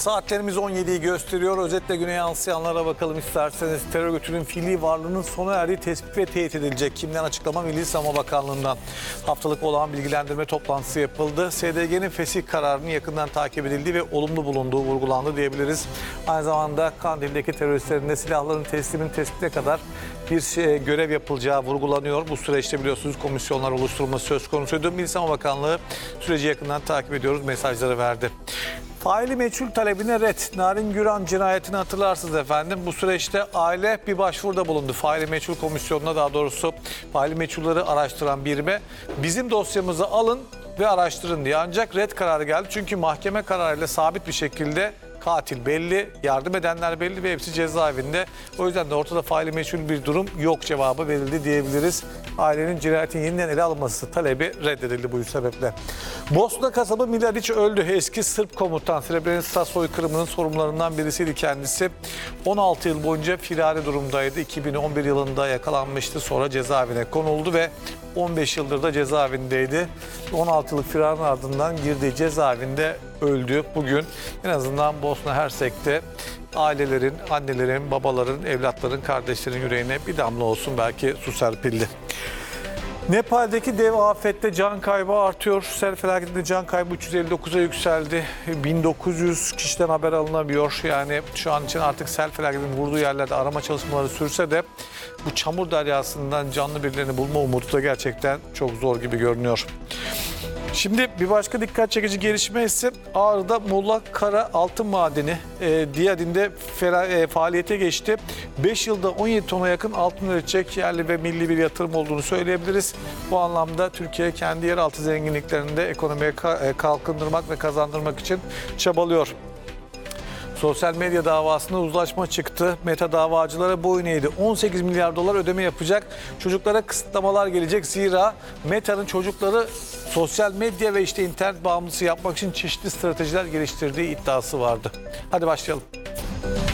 Saatlerimiz 17'yi gösteriyor. Özetle güne yansıyanlara bakalım isterseniz. Terör örgütünün fiili varlığının sona erdiği tespit ve teyit edilecek. Kimden açıklama? Milli Savunma Bakanlığı'ndan. Haftalık olağan bilgilendirme toplantısı yapıldı. SDG'nin fesih kararının yakından takip edildiği ve olumlu bulunduğu vurgulandı diyebiliriz. Aynı zamanda Kandil'deki teröristlerin de silahların teslimin tespitine kadar bir görev yapılacağı vurgulanıyor. Bu süreçte biliyorsunuz komisyonlar oluşturulması söz konusuydu. Milli Savunma Bakanlığı süreci yakından takip ediyoruz mesajları verdi. Faili meçhul talebine red. Narin Güran cinayetini hatırlarsınız efendim. Bu süreçte aile bir başvuruda bulundu. Faili meçhul komisyonuna, daha doğrusu faili meçhulları araştıran birime bizim dosyamızı alın ve araştırın diye. Ancak red kararı geldi. Çünkü mahkeme kararıyla sabit bir şekilde katil belli, yardım edenler belli ve hepsi cezaevinde. O yüzden de ortada faili meçhul bir durum yok cevabı verildi diyebiliriz. Ailenin cinayetin yeniden ele alınması talebi reddedildi bu sebeple. Bosna kasabı Miladić öldü. Eski Sırp komutan, Srebrenica soykırımının sorumlularından birisiydi kendisi. 16 yıl boyunca firari durumdaydı. 2011 yılında yakalanmıştı. Sonra cezaevine konuldu ve 15 yıldır da cezaevindeydi. 16 yıllık firarın ardından girdiği cezaevinde öldü. Bugün en azından Bosna Hersek'te ailelerin, annelerin, babaların, evlatların, kardeşlerin yüreğine bir damla olsun belki su serpildi. Nepal'deki dev afette can kaybı artıyor. Sel felaketinde can kaybı 359'a yükseldi. 1900 kişiden haber alınamıyor. Yani şu an için artık sel felaketinin vurduğu yerlerde arama çalışmaları sürse de bu çamur deryasından canlı birilerini bulma umudu da gerçekten çok zor gibi görünüyor. Şimdi bir başka dikkat çekici gelişme ise Ağrı'da Molla Kara Altın Madeni Diyadin'de faaliyete geçti. 5 yılda 17 tona yakın altın üretecek yerli ve milli bir yatırım olduğunu söyleyebiliriz. Bu anlamda Türkiye kendi yeraltı zenginliklerini de ekonomiye kalkındırmak ve kazandırmak için çabalıyor. Sosyal medya davasında uzlaşma çıktı. Meta davacılara boyun eğdi. 18 milyar dolar ödeme yapacak. Çocuklara kısıtlamalar gelecek. Zira Meta'nın çocukları sosyal medya ve internet bağımlısı yapmak için çeşitli stratejiler geliştirdiği iddiası vardı. Hadi başlayalım.